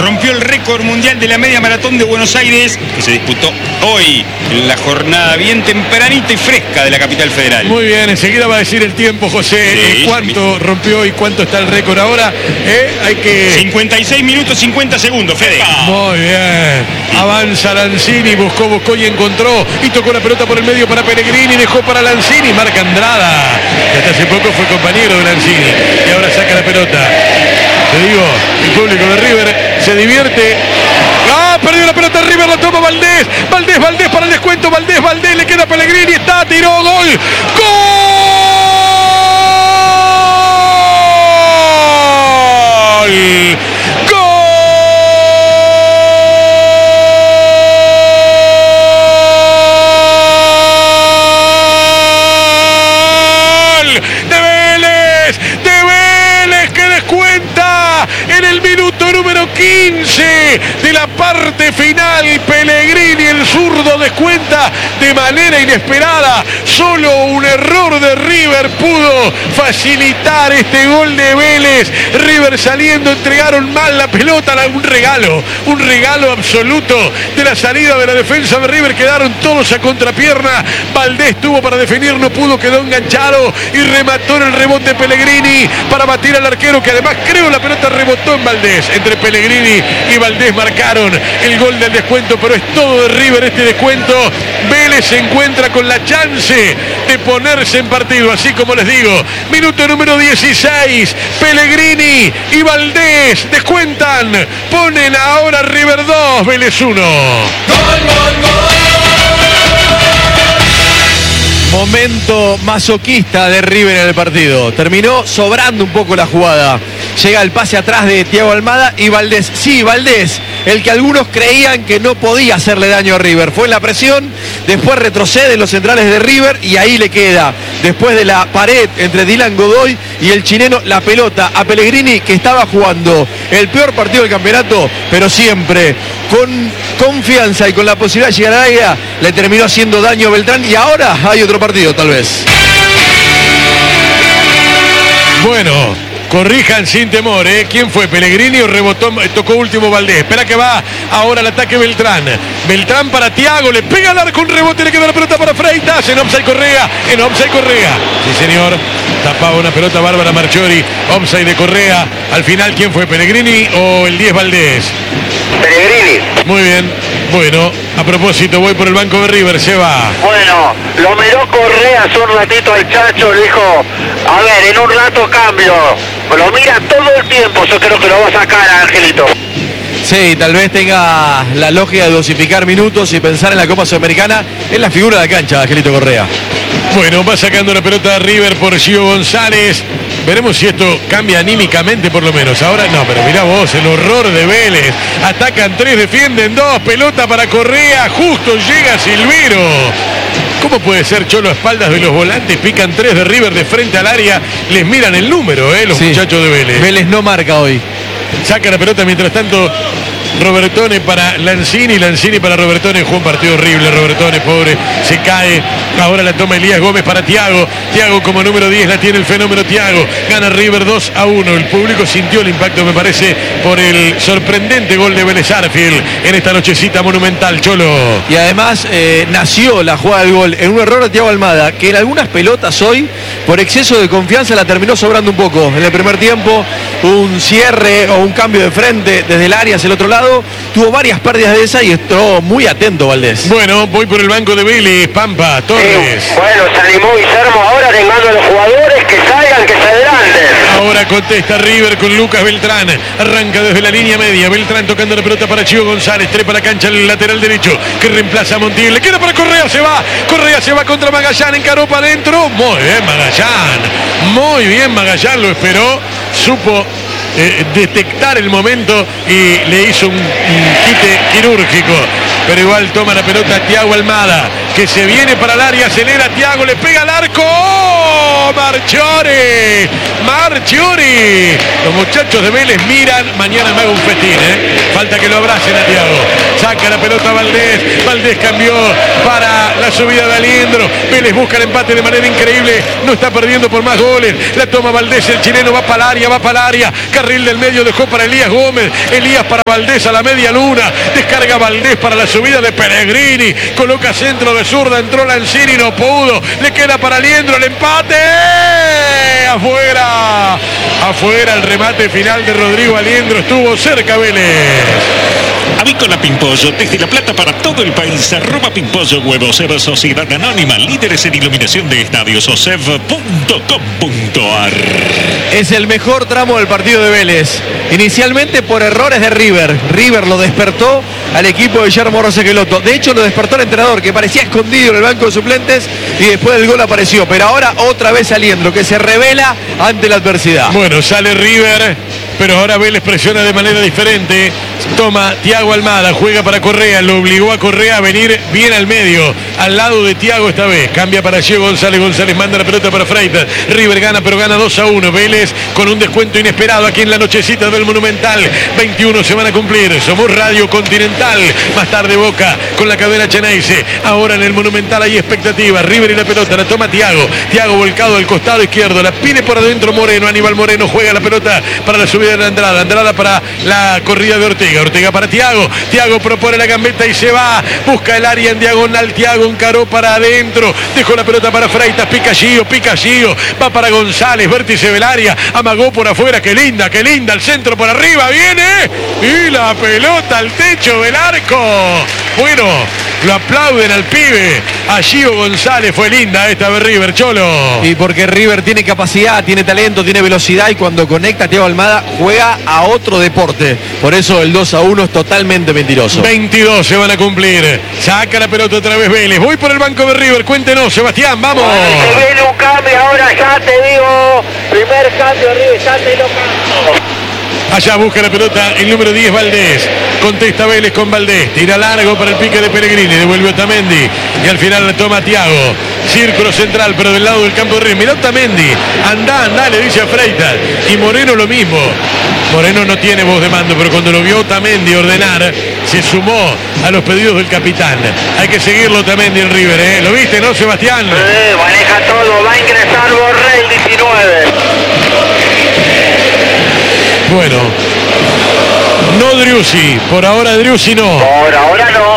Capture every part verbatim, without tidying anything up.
rompió el récord mundial de la media maratón de Buenos Aires, que se disputó hoy, en la jornada bien tempranita y fresca de la capital federal. Muy bien, enseguida va a decir el tiempo, José, Sí, cuánto sí. rompió y cuánto está el récord ahora. ¿Eh? Hay que... cincuenta y seis minutos cincuenta segundos, Fede. Muy bien, avanza Lanzini, buscó, buscó y encontró, y tocó la pelota por el medio para Pellegrini, dejó para Lanzini, marca Andrada, que hasta hace poco fue compañero de Lanzini, y ahora saca la pelota. Te digo, el público de River se divierte. ¡Ah! Perdió la pelota River, la toma Valdés, Valdés, Valdés para el descuento, Valdés, Valdés, le queda a Pellegrini, está, tiró, gol, gol, gol. En el minuto número quince de la parte final, Pellegrini, el zurdo, descuenta de manera inesperada. Solo un error de River pudo facilitar este gol de Vélez. River saliendo, entregaron mal la pelota, un regalo, un regalo absoluto de la salida de la defensa de River. Quedaron todos a contrapierna. Valdés tuvo para definir, no pudo, quedó enganchado y remató en el rebote Pellegrini para batir al arquero, que además creo la pelota rebotó en Valdés. Entre Pellegrini y Valdés marcaron el gol del descuento, pero es todo de River este descuento. Vélez se encuentra con la chance de ponerse en partido, así como les digo. Minuto número dieciséis, Pellegrini y Valdés descuentan, ponen ahora River dos, Vélez uno. Gol, gol, gol. Momento masoquista de River en el partido. Terminó sobrando un poco la jugada. Llega el pase atrás de Thiago Almada y Valdés. Sí, Valdés, el que algunos creían que no podía hacerle daño a River. Fue en la presión, después retrocede en los centrales de River y ahí le queda, después de la pared entre Dylan Godoy y el chileno, la pelota a Pellegrini, que estaba jugando el peor partido del campeonato, pero siempre con confianza y con la posibilidad de llegar al área, le terminó haciendo daño a Beltrán y ahora hay otro partido tal vez. Bueno, corrijan sin temor, ¿eh? ¿Quién fue? ¿Pellegrini o rebotó, tocó último Valdés? Espera que va ahora el ataque Beltrán. Beltrán para Thiago, le pega al arco, un rebote, le queda la pelota para Freitas. En offside Correa, en offside Correa. Sí, señor. Tapaba una pelota Bárbara Marchiori. Offside de Correa. Al final, ¿quién fue? ¿Pellegrini o el diez Valdés? Pellegrini. Muy bien. Bueno, a propósito, voy por el banco de River, se va. Bueno, lo miró Correa hace un ratito al Chacho, le dijo, a ver, en un rato cambio. Lo mira todo el tiempo, yo creo que lo va a sacar a Angelito. Sí, tal vez tenga la lógica de dosificar minutos y pensar en la Copa Sudamericana. Es la figura de la cancha, Angelito Correa. Bueno, va sacando la pelota a River por Gio González. Veremos si esto cambia anímicamente por lo menos. Ahora no, pero mirá vos, el horror de Vélez. Atacan tres, defienden dos, pelota para Correa, justo llega Silvero. ¿Cómo puede ser, Cholo, a espaldas de los volantes? Pican tres de River de frente al área. Les miran el número, eh, los sí. muchachos de Vélez. Vélez no marca hoy. Saca la pelota, mientras tanto Robertone para Lanzini, Lanzini para Robertone. Jugó un partido horrible Robertone, pobre, se cae. Ahora la toma Elías Gómez para Thiago. Thiago como número diez, la tiene el fenómeno Thiago. Gana River dos a uno. El público sintió el impacto, me parece, por el sorprendente gol de Vélez Arfield en esta nochecita monumental, Cholo. Y además eh, nació la jugada del gol en un error de Thiago Almada, que en algunas pelotas hoy, por exceso de confianza, la terminó sobrando un poco. En el primer tiempo, un cierre o un cambio de frente desde el área hacia el otro lado, tuvo varias pérdidas de esa y estuvo muy atento Valdés. Bueno, voy por el banco de Vélez, Pampa, Torres. Sí, bueno, se animó Guillermo ahora arengando a los jugadores que salgan, que se adelanten. Ahora contesta River con Lucas Beltrán. Arranca desde la línea media. Beltrán tocando la pelota para Gio González. Trepa la cancha el lateral derecho que reemplaza a Montiel. Le queda para Correa, se va. Correa se va contra Magallán, encaró para adentro. Muy bien Magallán. Muy bien Magallán, lo esperó. Supo eh, detectar el momento y le hizo un, un quite quirúrgico. Pero igual toma la pelota Thiago Almada. que se viene para el área, acelera Thiago, le pega al arco. ¡Oh! Marchiori, Marchiori. Los muchachos de Vélez miran, mañana me hago un festín, ¿eh? Falta que lo abracen a Thiago. Saca la pelota Valdés, Valdés cambió para la subida de Aliendro. Vélez busca el empate de manera increíble, no está perdiendo por más goles. La toma Valdés, el chileno va para el área, va para el área. Carril del medio dejó para Elías Gómez. Elías para Valdés a la media luna. Descarga Valdés para la subida de Pellegrini. Coloca centro de zurda, entró Lanzini, no pudo. Le queda para Aliendro el empate. Afuera, afuera el remate final de Rodrigo Aliendro. Estuvo cerca Vélez. Avícola Pimpollo, desde La Plata para todo el país. Arroba Pimpollo Huevos, Sociedad Anónima, líderes en iluminación de estadios, osev punto com punto ar. Es el mejor tramo del partido de Vélez. Inicialmente por errores de River. River lo despertó al equipo de Guillermo Rosequeloto. De hecho lo despertó el entrenador, que parecía escondido en el banco de suplentes, y después del gol apareció. Pero ahora otra vez Aliendro, que se revela ante la adversidad. Bueno, sale River, pero ahora Vélez presiona de manera diferente. Toma Thiago Almada, juega para Correa, lo obligó a Correa a venir bien al medio, al lado de Thiago esta vez. Cambia para Diego González, González manda la pelota para Freitas. River gana, pero gana dos a uno. Vélez con un descuento inesperado aquí en la nochecita del Monumental. veintiuno se van a cumplir. Somos Radio Continental. Más tarde Boca con la cadena Cheneise. Ahora en el Monumental hay expectativa. River y la pelota, la toma Thiago. Thiago volcado al costado izquierdo, la pide por adentro Moreno. Aníbal Moreno juega la pelota para la subida de la Andrada. Andrada para la corrida de Ortega. Ortega para Thiago. Thiago propone la gambeta y se va. Busca el área en diagonal. Thiago encaró para adentro. Dejó la pelota para Freitas. Pica Gio, pica Gio. Va para González. Vértice del área. Amagó por afuera. Qué linda, qué linda. El centro por arriba. Viene. Y la pelota al techo del arco. Bueno, lo aplauden al pibe. A Gio González. Fue linda esta de River, Cholo. Y porque River tiene capacidad, tiene talento, tiene velocidad, y cuando conecta a Thiago Almada juega a otro deporte. Por eso el dos a uno es totalmente mentiroso. veintidós se van a cumplir. Saca la pelota otra vez Vélez. Voy por el banco de River. Cuéntenos, Sebastián, vamos. Se viene un cambio ahora, ya te digo. Primer cambio, River, ya te lo cambio. Allá busca la pelota el número diez, Valdés. Contesta Vélez con Valdés. Tira largo para el pique de Pellegrini. Devuelve Otamendi. Y al final la toma Thiago. Círculo central, pero del lado del campo de River. Mirá Otamendi. Andá, andá, le dice a Freitas. Y Moreno lo mismo. Moreno no tiene voz de mando, pero cuando lo vio Otamendi ordenar, se sumó a los pedidos del capitán. Hay que seguirlo Otamendi en River, ¿eh? ¿Lo viste, no, Sebastián? Sí, maneja todo. Va a ingresar Borrell, diecinueve. Bueno, no Driussi, por ahora Driussi no. Por ahora no.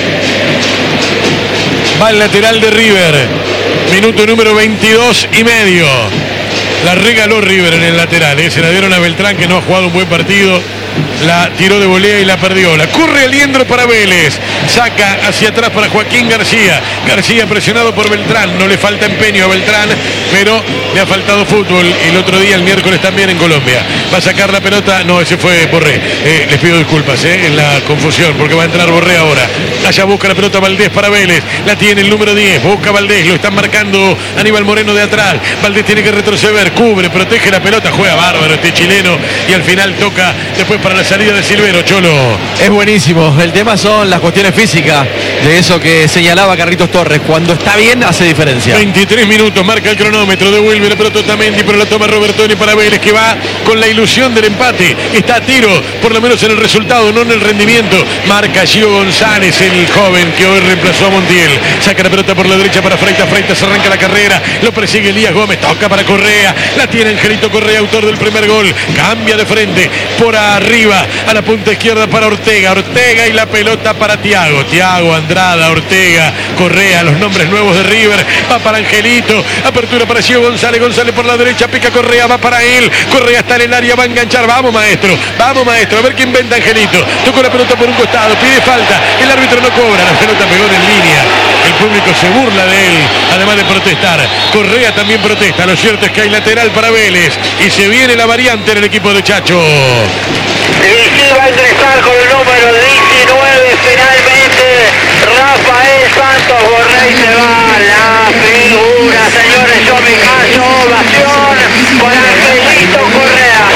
Va el lateral de River, minuto número veintidós y medio. La regaló River en el lateral, ¿eh? Se la dieron a Beltrán, que no ha jugado un buen partido. La tiró de volea y la perdió. La corre Aliendro para Vélez. Saca hacia atrás para Joaquín García. García presionado por Beltrán. No le falta empeño a Beltrán, pero le ha faltado fútbol. El otro día, el miércoles, también en Colombia. Va a sacar la pelota. No, ese fue Borré. Eh, les pido disculpas eh, en la confusión, porque va a entrar Borré ahora. Allá busca la pelota Valdés para Vélez. La tiene el número diez. Busca Valdés. Lo están marcando Aníbal Moreno de atrás. Valdés tiene que retroceder. Cubre, protege la pelota. Juega bárbaro este chileno. Y al final toca después para la salida de Silvero, Cholo. Es buenísimo. El tema son las cuestiones físicas, de eso que señalaba Carlitos Torres. Cuando está bien, hace diferencia. veintitrés minutos, marca el cronómetro. Devuelve la pelota Otamendi, pero la toma Robertoni para Vélez, que va con la ilusión del empate. Está a tiro, por lo menos en el resultado, no en el rendimiento. Marca Gio González, el joven que hoy reemplazó a Montiel. Saca la pelota por la derecha para Freitas. Freitas arranca la carrera. Lo persigue Elías Gómez. Toca para Correa. La tiene Angelito Correa, autor del primer gol. Cambia de frente por arriba a la punta izquierda para Ortega. Ortega y la pelota para Thiago. Thiago, Andrada, Ortega, Correa, los nombres nuevos de River. Va para Angelito. Apertura para Gio González. González por la derecha. Pica Correa. Va para él. Correa está en el área. Va a enganchar. Vamos, maestro. Vamos, maestro. A ver qué inventa Angelito. Tocó la pelota por un costado. Pide falta. El árbitro no cobra. La pelota pegó en línea. El público se burla de él, además de protestar. Correa también protesta. Lo cierto es que hay lateral para Vélez. Y se viene la variante en el equipo de Chacho. Y sí va a ingresar con el número diecinueve finalmente Rafael Santos Borrell. Se va la figura, señores. Yo me callo, ovación con Angelito Correa.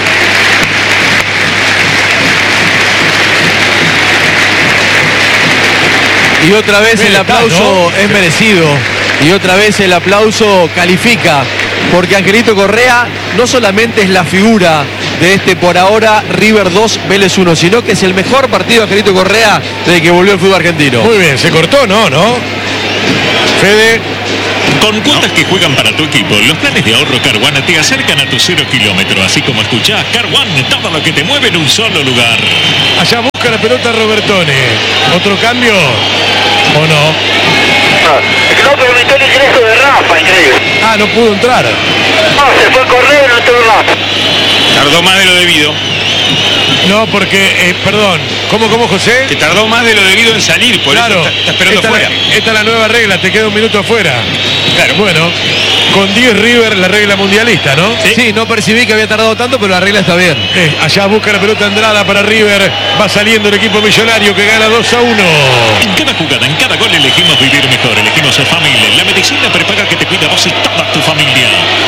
Y otra vez Bien el está, aplauso ¿no? es merecido. Y otra vez el aplauso califica. Porque Angelito Correa no solamente es la figura de este por ahora River dos, Vélez uno, sino que es el mejor partido de Angelito Correa desde que volvió al fútbol argentino. Muy bien, se cortó, ¿no? ¿No? Fede. Con cuotas que juegan para tu equipo, los planes de ahorro Car One te acercan a tu cero kilómetro. Así como escuchás, Car One, todo lo que te mueve en un solo lugar. Allá busca la pelota Robertone. ¿Otro cambio? ¿O no? No permitió el ingreso de Rafa, increíble. Ah, no pudo entrar. No, se fue a correr y no entró Rafa. Tardó más de lo debido. No, porque, eh, perdón. ¿Cómo, cómo, José? Que tardó más de lo debido en salir, por Claro, eso está, está esperando esta, afuera. la- esta es la nueva regla, te queda un minuto afuera. Claro. Bueno, con diez River la regla mundialista, ¿no? Sí, no percibí que había tardado tanto, pero la regla está bien. Eh, allá busca la pelota Andrada para River. Va saliendo el equipo millonario que gana dos a uno. En cada jugada, en cada gol elegimos vivir mejor. Elegimos a familia. La medicina prepaga que te cuida a vos y toda tu familia.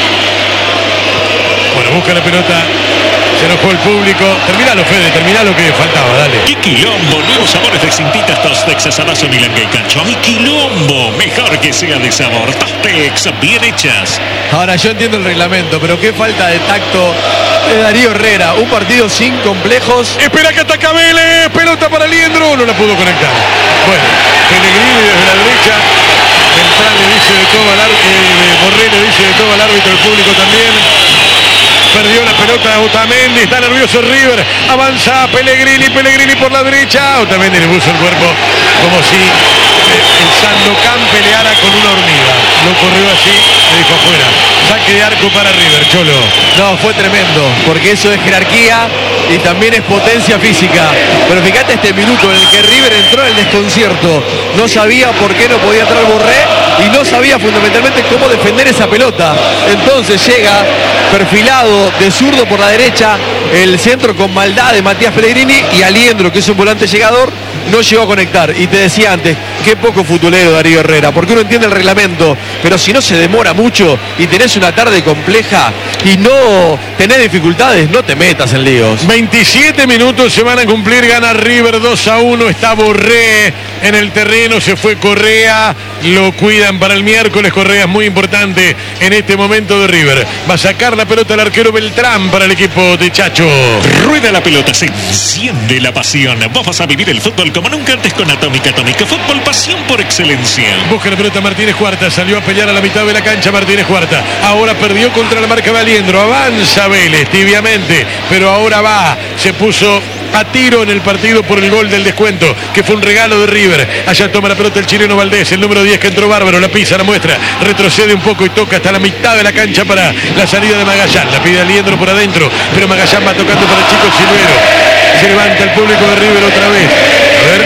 Bueno, busca la pelota. Se enojó el público. Terminalo, Fede, terminalo que faltaba, dale. ¡Qué quilombo! Nuevos sabores de cintitas Tostex, asadazo, milanga y cancho. ¡Ay, quilombo! Mejor que sea de sabor. Tostex, bien hechas. Ahora yo entiendo el reglamento, pero qué falta de tacto de Darío Herrera. Un partido sin complejos. Espera que ataca Vélez. Pelota para Liendro. No la pudo conectar. Bueno, Pellegrini desde la derecha. Beltrán le dice de todo al árbitro. Eh, Borré le dice de todo al árbitro. El público también. Perdió la pelota Otamendi, está nervioso River, avanza Pellegrini, Pellegrini por la derecha, Otamendi le puso el cuerpo como si eh, el Sandokan peleara con una hormiga, lo corrió así, le dijo afuera, saque de arco para River, Cholo. No, fue tremendo, porque eso es jerarquía y también es potencia física. Pero fíjate este minuto en el que River entró en el desconcierto, no sabía por qué no podía entrar Borré y no sabía fundamentalmente cómo defender esa pelota. Entonces llega perfilado de zurdo por la derecha, el centro con maldad de Matías Pellegrini, y Aliendro, que es un volante llegador, no llegó a conectar. Y te decía antes, qué poco futbolero Darío Herrera, porque uno entiende el reglamento, pero si no se demora mucho y tenés una tarde compleja y no tenés dificultades, no te metas en líos. veintisiete minutos se van a cumplir, gana River dos a uno, está Borré en el terreno, se fue Correa, lo cuidan para el miércoles, Correa es muy importante en este momento de River. Va a sacar la pelota el arquero Beltrán para el equipo de Chacho. Rueda la pelota, se enciende la pasión. Vos vas a vivir el fútbol como nunca antes con Atómica. Atómica, fútbol, pasión por excelencia. Busca la pelota Martínez Cuarta, salió a pelear a la mitad de la cancha Martínez Cuarta. Ahora perdió contra la marca de Aliendro, avanza Vélez tibiamente, pero ahora va, se puso a tiro en el partido por el gol del descuento, que fue un regalo de River. Allá toma la pelota el chileno Valdés, el número diez que entró bárbaro, la pisa, la muestra, retrocede un poco y toca hasta la mitad de la cancha para la salida de Magallán. La pide Aliendro por adentro, pero Magallán va tocando para el chico Silvero. Se levanta el público de River otra vez. A ver,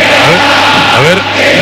a ver, a ver.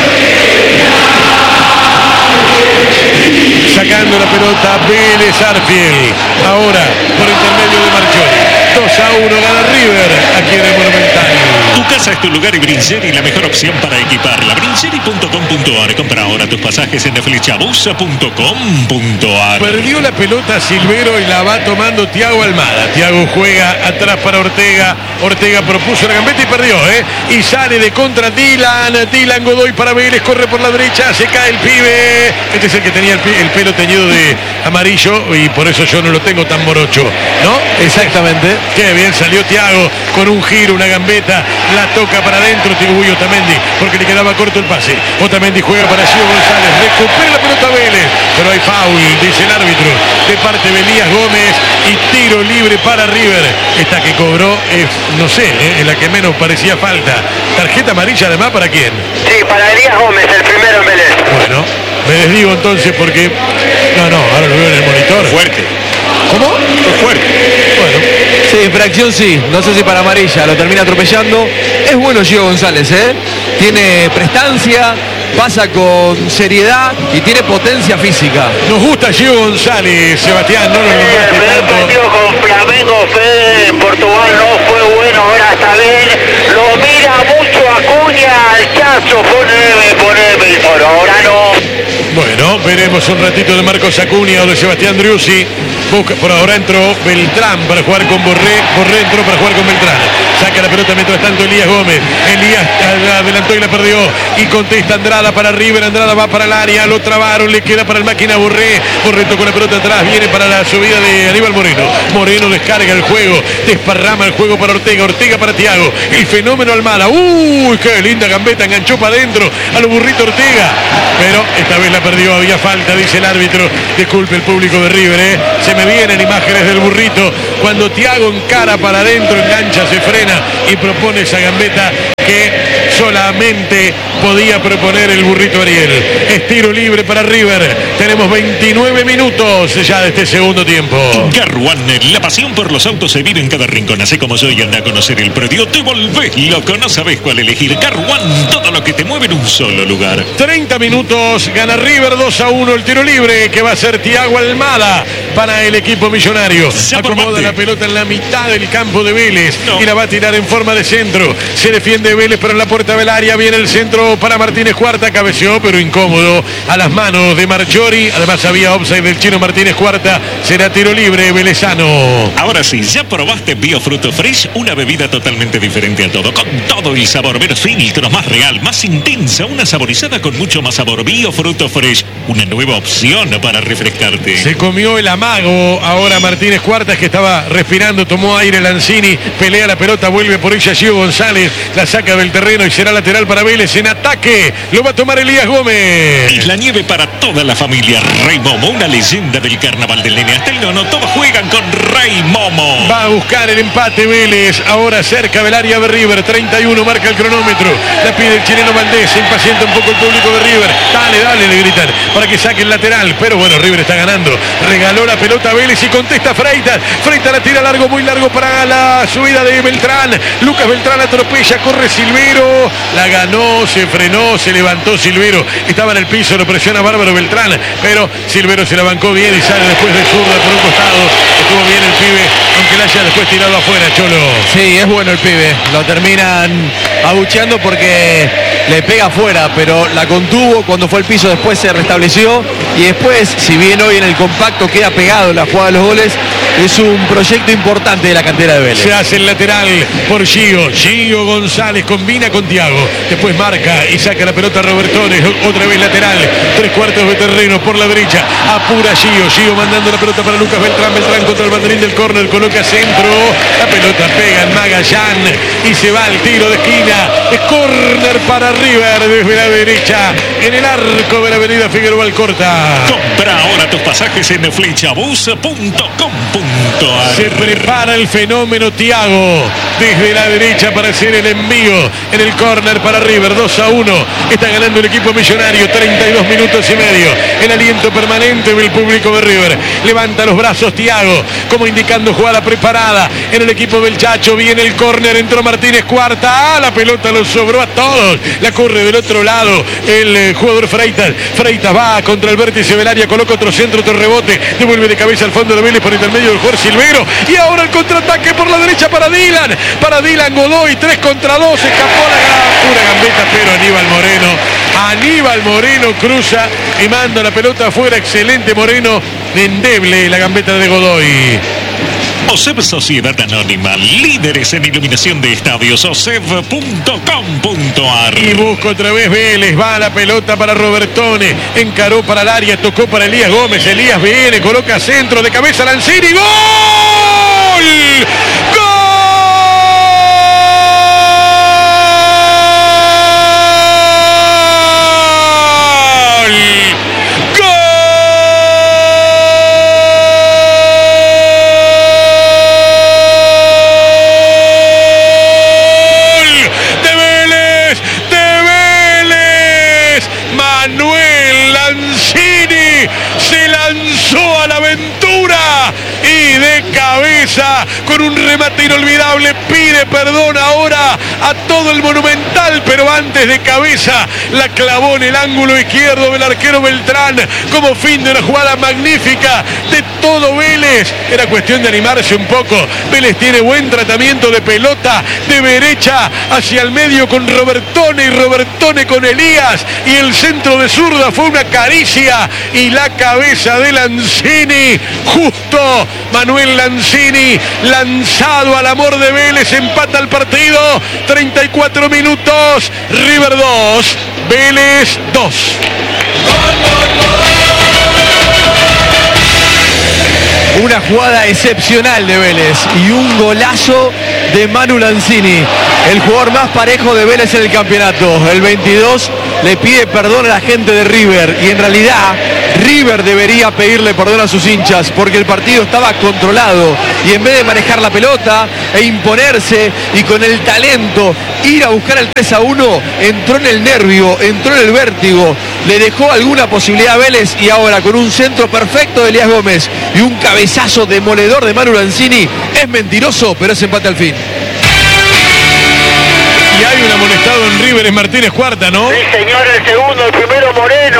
Sacando la pelota Vélez Arfield. Ahora, por intermedio de Marchioni. dos a uno gana River aquí en el Monumental. Tu casa es tu lugar y Brincheri la mejor opción para equiparla. Brincheri punto com punto ar. Compra ahora tus pasajes en flechabusa punto com punto ar. Perdió la pelota Silvero y la va tomando Thiago Almada. Thiago juega atrás para Ortega. Ortega propuso la gambeta y perdió, ¿eh? Y sale de contra Dylan. Dylan Godoy para Vélez, corre por la derecha, se cae el pibe. Este es el que tenía el, el pelo teñido de amarillo y por eso yo no lo tengo tan morocho, ¿no? Exactamente. Qué bien salió Thiago con un giro, una gambeta, la toca para adentro, Uy, Otamendi, porque le quedaba corto el pase. Otamendi juega para Gio González, recupera la pelota Vélez, pero hay foul, dice el árbitro, de parte de Elías Gómez y tiro libre para River. Esta que cobró es, no sé, ¿eh? Es la que menos parecía falta. Tarjeta amarilla además, ¿para quién? Sí, para Elías Gómez, el primero en Vélez. Bueno, me desdigo entonces porque... No, no, ahora lo veo en el monitor. Fuerte. ¿Cómo? Fue fuerte. Bueno. Sí, infracción sí, no sé si para amarilla, lo termina atropellando. Es bueno Gio González, ¿eh? Tiene prestancia, pasa con seriedad y tiene potencia física. Nos gusta Gio González, Sebastián, no lo El nombraste primer tanto. partido con Flamengo, Fede, en Portugal no fue bueno, ahora está bien. Lo mira mucho Acuña, al Chacho, poneme, poneme, y por ahora no. Bueno, veremos un ratito de Marcos Acuña o de Sebastián Driussi. Busca, por ahora entró Beltrán para jugar con Borré. Borré entró para jugar con Beltrán. Saca la pelota mientras tanto Elías Gómez. Elías adelantó y la perdió. Y contesta Andrada para River. Andrada va para el área. Lo trabaron. Le queda para el máquina Borré. Borré tocó la pelota atrás. Viene para la subida de Aníbal Moreno. Moreno descarga el juego. Desparrama el juego para Ortega. Ortega para Thiago. El fenómeno Almada. Uy, qué linda gambeta. Enganchó para adentro a los burritos Ortega. Pero esta vez la perdió. Había falta, dice el árbitro. Disculpe el público de River, ¿eh? Se me vienen imágenes del burrito. Cuando Thiago encara para adentro, engancha, se frena y propone esa gambeta que solamente podía proponer el burrito Ariel. Es tiro libre para River. Tenemos veintinueve minutos ya de este segundo tiempo. Garwan, la pasión por los autos se vive en cada rincón. Así como yo y anda a conocer el predio, te volvés loco, no sabés cuál elegir. Garwan, todo lo que te mueve en un solo lugar. treinta minutos, gana River dos a uno el tiro libre que va a ser Thiago Almada para el equipo millonario. Acomoda la pelota en la mitad del campo de Vélez no. y la va a tirar en forma de centro. Se defiende Vélez, pero en la puerta del área viene el centro para Martínez Cuarta. Cabeció, pero incómodo a las manos de Marchiori. Además había offside del chino Martínez Cuarta. Será tiro libre velezano. Ahora sí, ya probaste Biofruto Fresh, una bebida totalmente diferente a todo, con todo el sabor, menos filtros, más real, más intensa, una saborizada con mucho más sabor. Biofruto Fresh, una nueva opción para refrescarte. Se comió el amago ahora Martínez Cuartas, que estaba respirando, tomó aire Lanzini, pelea la pelota, vuelve por ella Gio González, la saca del terreno y será lateral para Vélez. En ataque lo va a tomar Elías Gómez. Y la nieve para toda la familia. Rey Momo, una leyenda del carnaval del nene hasta el nono, todos juegan con Rey Momo. Va a buscar el empate Vélez, ahora cerca del área de River. Treinta y uno marca el cronómetro, la pide el chileno Valdés, se impacienta un poco el público de River. Dale, dale, le gritan para que saque el lateral, pero bueno, River está ganando. Regaló la pelota a Vélez y contesta Freitas. Freitas la tira largo, muy largo para la subida de Beltrán. Lucas Beltrán atropella, corre Silvero, la ganó, se frenó, se levantó Silvero, estaba en el piso, lo presiona Bárbaro Beltrán, pero Silvero se la bancó bien y sale después de zurda por un costado. Estuvo bien el pibe, aunque la haya después tirado afuera, Cholo. Sí, es bueno el pibe, lo terminan abucheando porque le pega afuera, pero la contuvo, cuando fue al piso después se restableció y después, si bien hoy en el compacto queda pegado en la jugada de los goles, es un proyecto importante de la cantera de Vélez. Se hace el lateral por Gio, Gio González combina con Thiago, después marca y saca la pelota a Robertones, otra vez lateral, tres cuartos de terreno por la derecha, apura Gio, Gio mandando la pelota para Lucas Beltrán, Beltrán contra el banderín del córner, coloca centro, la pelota pega en Magallán y se va al tiro de esquina, es córner para River desde la derecha, en el arco de la avenida Figueroa Alcorta. Compra ahora tus pasajes en flechabus punto com punto ar. Se prepara el fenómeno Thiago desde la derecha para hacer el envío en el córner para River. Dos a uno está ganando el equipo millonario. Treinta y dos minutos y medio. El aliento permanente del público de River. Levanta los brazos Thiago como indicando jugada preparada en el equipo del Chacho. Viene el córner, entró Martínez Cuarta. Ah, la pelota lo sobró a todos. La corre del otro lado el eh, jugador Freitas. Freitas va contra el vértice del área, coloca otro centro, otro rebote, devuelve de cabeza al fondo de Vélez por intermedio del jugador Silvero. Y ahora el contraataque por la derecha para Dylan. Para Dylan Godoy, tres contra dos. Escapó la pura gambeta, pero Aníbal Moreno. Aníbal Moreno cruza y manda la pelota afuera. Excelente Moreno. Endeble la gambeta de Godoy. OSEV Sociedad Anónima, líderes en iluminación de estadios, osev punto com punto ar. Y busca otra vez Vélez, va la pelota para Robertone, encaró para el área, tocó para Elías Gómez, Elías viene, coloca centro de cabeza Lanzini, ¡gol! ¡Gol! Con un remate inolvidable, pide perdón ahora a todo el Monumental, pero antes de cabeza la clavó en el ángulo izquierdo del arquero Beltrán como fin de una jugada magnífica de todo Vélez. Era cuestión de animarse un poco. Vélez tiene buen tratamiento de pelota de derecha hacia el medio con Robertone y Robertone con Elías, y el centro de zurda fue una caricia y la cabeza de Lanzini, justo Manuel Lanzini, lanzado al amor de Vélez, empata el partido. Treinta y cuatro minutos, River dos, Vélez dos. Una jugada excepcional de Vélez y un golazo de Manu Lanzini, el jugador más parejo de Vélez en el campeonato. El veintidós le pide perdón a la gente de River, y en realidad River debería pedirle perdón a sus hinchas, porque el partido estaba controlado, y en vez de manejar la pelota e imponerse y con el talento ir a buscar el tres a uno, entró en el nervio, entró en el vértigo, le dejó alguna posibilidad a Vélez, y ahora con un centro perfecto de Elías Gómez y un cabezazo demoledor de Manu Lanzini, es mentiroso, pero es empate al fin. Y hay un amonestado en River, es Martínez Cuarta, ¿no? Sí, señor, el segundo, el primero Moreno.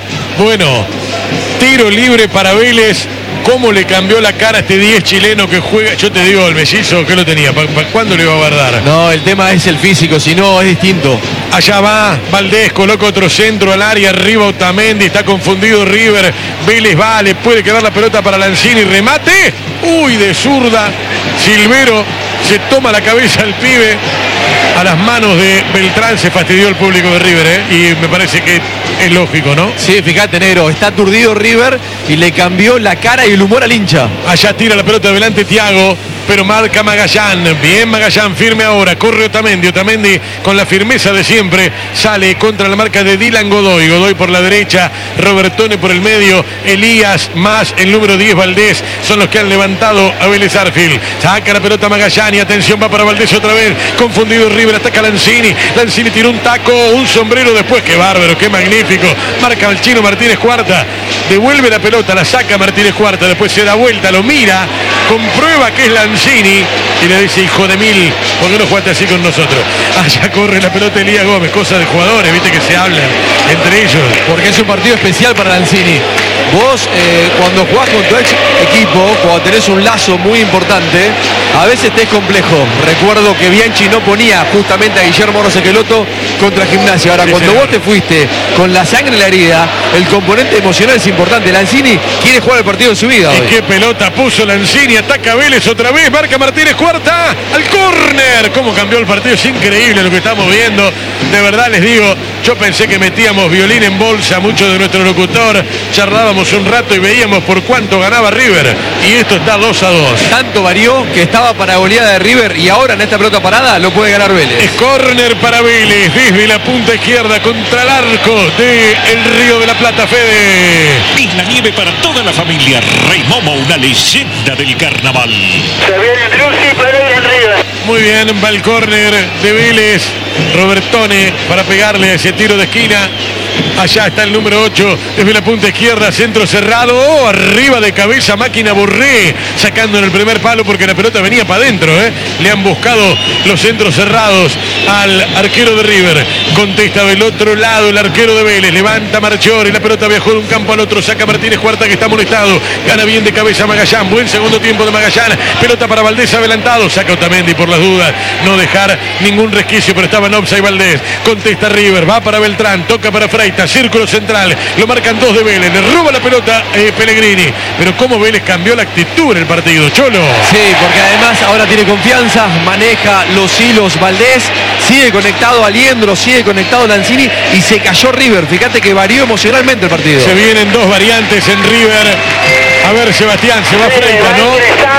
Bueno, tiro libre para Vélez. ¿Cómo le cambió la cara a este diez chileno que juega? Yo te digo, el mellizo, ¿qué lo tenía? ¿Para pa, cuándo le iba a guardar? No, el tema es el físico, si no es distinto. Allá va Valdés, coloca otro centro al área, arriba Otamendi, está confundido River. Vélez va, le puede quedar la pelota para Lanzini, remate. Uy, de zurda. Silvero se toma la cabeza al pibe. A las manos de Beltrán se fastidió el público de River, ¿eh? Y me parece que es lógico, ¿no? Sí, fíjate, negro, está aturdido River y le cambió la cara y el humor al hincha. Allá tira la pelota adelante Thiago, pero marca Magallán. Bien Magallán, firme ahora, corre Otamendi, Otamendi con la firmeza de siempre, sale contra la marca de Dylan Godoy, Godoy por la derecha, Robertone por el medio, Elías más el número diez Valdés, son los que han levantado a Vélez Arfield. Saca la pelota Magallán y atención, va para Valdés otra vez, confundido River, ataca Lanzini, Lanzini tiró un taco, un sombrero después, qué bárbaro, qué magnífico, marca el chino Martínez Cuarta, devuelve la pelota, la saca Martínez Cuarta, después se da vuelta, lo mira, comprueba que es Lanzini y le dice, hijo de mil, ¿por qué no jugaste así con nosotros? Allá corre la pelota Elías Gómez, cosa de jugadores, viste que se hablan entre ellos. Porque es un partido especial para Lanzini. Vos, eh, cuando jugás con tu ex equipo, cuando tenés un lazo muy importante, a veces te es complejo. Recuerdo que Bianchi no ponía justamente a Guillermo Rosequeloto contra Gimnasia. Ahora, sí, cuando señor. Vos te fuiste con la sangre en la herida, el componente emocional es importante. Lanzini quiere jugar el partido de su vida. ¿Y hoy. qué pelota puso Lanzini? Ataca Vélez otra vez, marca Martínez Cuarta al córner. ¿Cómo cambió el partido? Es increíble lo que estamos viendo. De verdad les digo, yo pensé que metíamos violín en bolsa, mucho de nuestro locutor, charlábamos un rato y veíamos por cuánto ganaba River, y esto está dos a dos. Tanto varió que estaba para goleada de River, y ahora en esta pelota parada lo puede ganar Vélez. Es córner para Vélez desde la punta izquierda contra el arco de el Río de la Plata, Fede. Isla Nieve para toda la familia. Rey Momo, una leyenda del carnaval. Se viene Drusi, Pereira en River. Muy bien, va el córner de Vélez. Robertone para pegarle a ese tiro de esquina. Allá está el número ocho, desde la punta izquierda, centro cerrado, oh, arriba de cabeza, máquina Borré, sacando en el primer palo porque la pelota venía para adentro, ¿eh? Le han buscado los centros cerrados al arquero de River, contesta del otro lado el arquero de Vélez, levanta Marchori, la pelota viajó de un campo al otro, saca Martínez Cuarta que está molestado, gana bien de cabeza Magallán, buen segundo tiempo de Magallán, pelota para Valdés adelantado, saca Otamendi por las dudas, no dejar ningún resquicio, pero estaba en offside Valdés, contesta River, va para Beltrán, toca para Freitas, círculo central, lo marcan dos de Vélez, le roba la pelota eh, Pellegrini, pero cómo Vélez cambió la actitud en el partido, Cholo. Sí, porque además ahora tiene confianza, maneja los hilos Valdés, sigue conectado Aliendro, sigue conectado Lanzini y se cayó River, fíjate que varió emocionalmente el partido. Se vienen dos variantes en River, a ver Sebastián, se va Freitas, ¿no?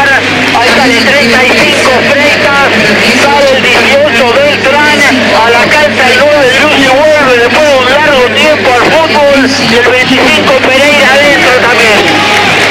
Ahí está el treinta y cinco Freitas, sale el dieciocho Beltrán, a la cancha el nueve Lucio vuelve después de un largo tiempo al fútbol y el veinticinco Pereira adentro también.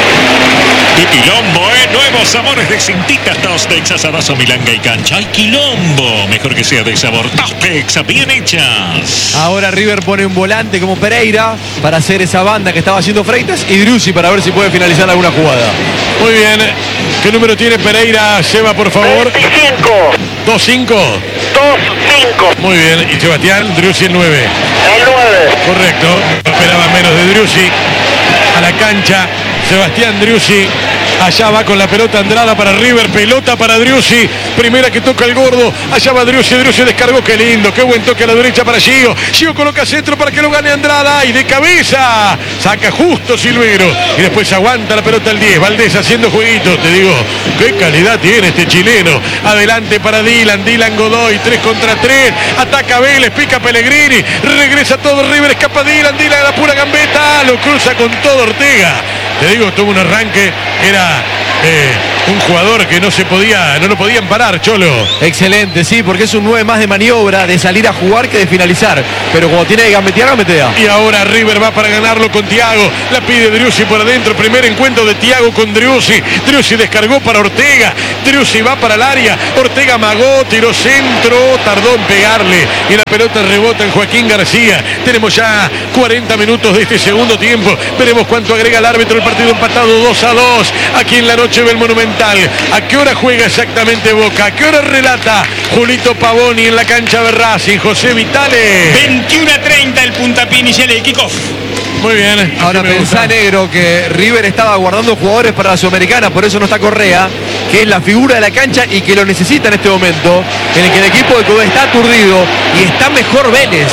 ¡Qué quilombo, eh! Nuevos sabores de cintitas, Tostex, asadazo, milanga y cancha. ¡Ay, quilombo! Mejor que sea de sabor. Tostex, bien hechas. Ahora River pone un volante como Pereira para hacer esa banda que estaba haciendo Freitas y Drusi para ver si puede finalizar alguna jugada. Muy bien. ¿Qué número tiene Pereira? Seba, por favor. veinticinco. dos cinco. dos cinco. Muy bien, y Sebastián Driussi el nueve. El nueve. Correcto, no esperaba menos de Driussi. A la cancha, Sebastián Driussi. Allá va con la pelota Andrada para River, pelota para Driussi, primera que toca el gordo, allá va Driussi, Driussi descargó, qué lindo, qué buen toque a la derecha para Gio, Gio coloca centro para que lo gane Andrada y de cabeza, saca justo Silvero y después aguanta la pelota el diez, Valdés haciendo jueguito, te digo, qué calidad tiene este chileno, adelante para Dylan, Dylan Godoy, tres contra tres, ataca Vélez, pica Pellegrini, regresa todo River, escapa Dylan, Dylan a la pura gambeta, lo cruza con todo Ortega. Te digo, tuvo un arranque, era eh, un jugador que no se podía, no lo podían parar, Cholo. Excelente, sí, porque es un nueve más de maniobra, de salir a jugar que de finalizar. Pero cuando tiene que gambetear, gambetea. Y ahora River va para ganarlo con Thiago. La pide Driussi por adentro. Primer encuentro de Thiago con Driussi. Driussi descargó para Ortega. Driussi va para el área. Ortega amagó, tiró centro, tardó en pegarle. Y la pelota rebota en Joaquín García. Tenemos ya cuarenta minutos de este segundo tiempo. Veremos cuánto agrega el árbitro. El partido empatado dos a dos. Aquí en la noche del Monumental. ¿A qué hora juega exactamente Boca? ¿A qué hora relata Julito Pavoni en la cancha de Racing? José Vitale. veintiuno a treinta el puntapié inicial del kickoff. Muy bien. Ahora pensá, negro, que River estaba guardando jugadores para la Sudamericana, por eso no está Correa, que es la figura de la cancha y que lo necesita en este momento, en el que el equipo de Cudé está aturdido y está mejor Vélez.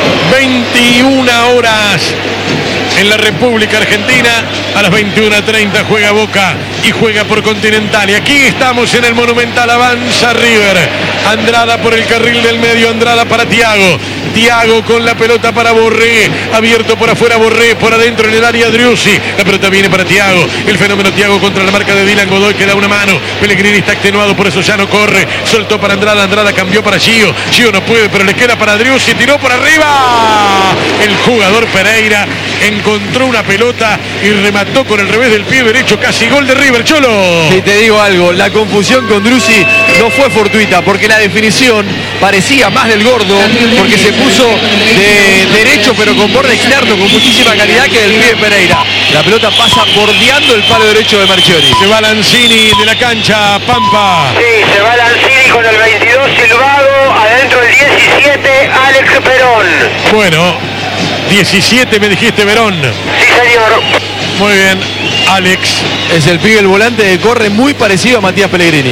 veintiuna horas en la República Argentina. A las veintiuno treinta juega Boca y juega por Continental. Y aquí estamos en el Monumental. Avanza River. Andrada por el carril del medio. Andrada para Thiago. Thiago con la pelota para Borré. Abierto por afuera Borré. Por adentro en el área Driussi. La pelota viene para Thiago. El fenómeno Thiago contra la marca de Dylan Godoy, que da una mano. Pellegrini está extenuado, por eso ya no corre. Soltó para Andrada. Andrada cambió para Gio. Gio no puede, pero le queda para Driussi. Tiró por arriba. El jugador Pereira encontró una pelota y remató con el revés del pie derecho. Casi gol de River, Cholo. Y te digo algo, la confusión con Driussi no fue fortuita, porque la definición parecía más del gordo, porque se puso de derecho pero con borde externo, con muchísima calidad, que del pie de Pereira. La pelota pasa bordeando el palo derecho de Marchiori. Se va Lanzini de la cancha, Pampa. Sí, se va Lanzini con el veintidós silbado, adentro el diecisiete, Alex Perón. Bueno, diecisiete me dijiste, Verón. Sí, señor. Muy bien, Alex. Es el pibe, el volante, que corre muy parecido a Matías Pellegrini.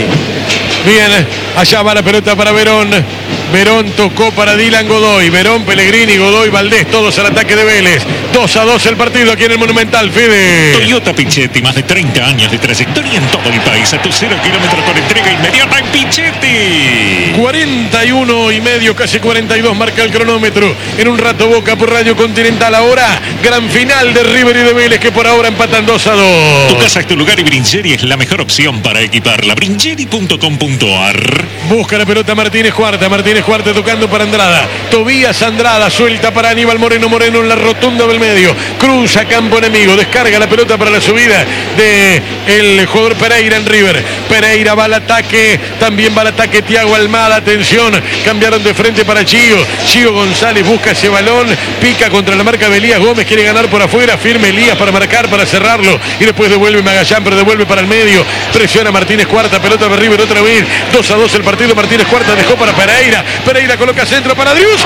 Bien, allá va la pelota para Verón. Verón tocó para Dylan Godoy. Verón, Pellegrini, Godoy, Valdés, todos al ataque de Vélez. dos a dos el partido aquí en el Monumental, Fede. Toyota Pichetti, más de treinta años de trayectoria en todo el país. A tu cero kilómetros con entrega inmediata en Pichetti. cuarenta y uno y medio, casi cuarenta y dos marca el cronómetro. En un rato Boca por Radio Continental. Ahora, gran final de River y de Vélez, que por ahora empatan dos a dos. Tu casa es tu lugar y Brincheri es la mejor opción para equiparla. Brincheri punto com punto ar. Busca la pelota Martínez Cuarta. Martínez Cuarta tocando para Andrada. Tobías Andrada suelta para Aníbal Moreno. Moreno en la rotunda del medio. Cruza campo enemigo. Descarga la pelota para la subida de el jugador Pereira en River. Pereira va al ataque. También va al ataque Thiago Almada. Atención. Cambiaron de frente para Gio. Gio González busca ese balón. Pica contra la marca de Elías Gómez. Quiere ganar por afuera. Firme Elías para marcar, para cerrarlo. Y después devuelve Magallán, pero devuelve para el medio. Presiona Martínez Cuarta. Pelota para River otra vez. dos a dos el partido. Martínez Cuarta dejó para Pereira. Pereira coloca centro para Driussi.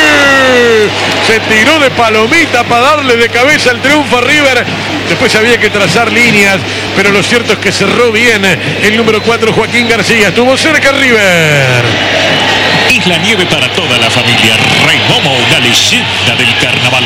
Se tiró de palomita para darle de cabeza el triunfo a River. Después había que trazar líneas, pero lo cierto es que cerró bien el número cuatro, Joaquín García. Estuvo cerca River. Isla Nieve para toda la familia. Rey Momo, una leyenda del carnaval.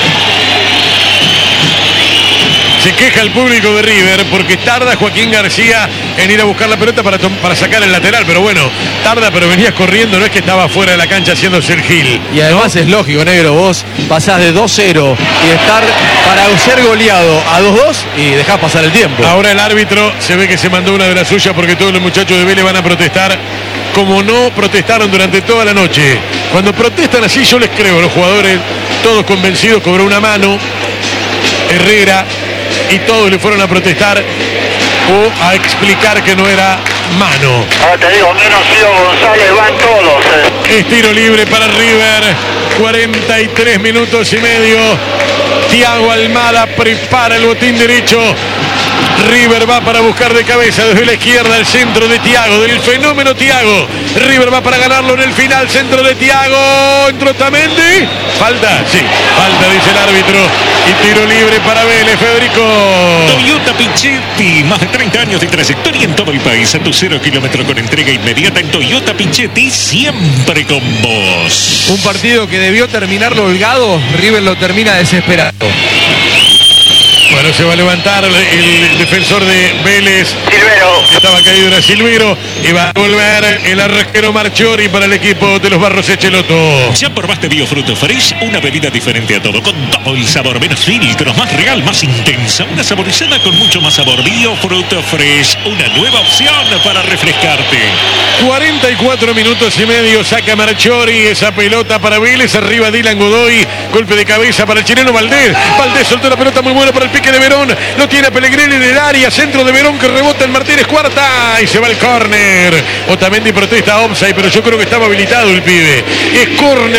Se queja el público de River porque tarda Joaquín García en ir a buscar la pelota para, para sacar el lateral. Pero bueno, tarda, pero venías corriendo, no es que estaba fuera de la cancha haciéndose el gil. Y además, ¿no? Es lógico, negro, vos pasás de dos cero y de estar para ser goleado a dos dos y dejás pasar el tiempo. Ahora el árbitro se ve que se mandó una de las suyas porque todos los muchachos de Vélez van a protestar como no protestaron durante toda la noche. Cuando protestan así yo les creo, los jugadores todos convencidos, cobró una mano Herrera y todos le fueron a protestar o a explicar que no era mano. Ahora te digo, menos Gio González, van todos. Eh. Es tiro libre para River, cuarenta y tres minutos y medio. Thiago Almada prepara el botín derecho. River va para buscar de cabeza desde la izquierda el centro de Thiago, del fenómeno Thiago. River va para ganarlo en el final, centro de Thiago. Entró Otamendi. Falta, sí, falta, dice el árbitro. Y tiro libre para Vélez, Federico. Toyota Pichetti, más de treinta años de trayectoria en todo el país. A tu cero kilómetro con entrega inmediata en Toyota Pichetti, siempre con vos. Un partido que debió terminarlo holgado, River lo termina desesperado. Bueno, se va a levantar el, el defensor de Vélez. Silvero. Estaba caído, era Silvero. Y va a volver el arquero Marchiori para el equipo de los Barros Echeloto. Ya probaste Biofruto Fresh, una bebida diferente a todo, con todo el sabor, menos filtros, más real, más intensa, una saborizada con mucho más sabor. Biofruto Fresh, una nueva opción para refrescarte. cuarenta y cuatro minutos y medio, saca Marchiori esa pelota para Vélez, arriba Dylan Godoy, golpe de cabeza para el chileno Valdés. Valdés soltó la pelota muy buena para el pique de Verón, lo tiene a Pellegrini en el área, centro de Verón que rebota en Martínez, cuarta y se va el córner. Otamendi protesta offside, pero yo creo que estaba habilitado el pibe. Es córner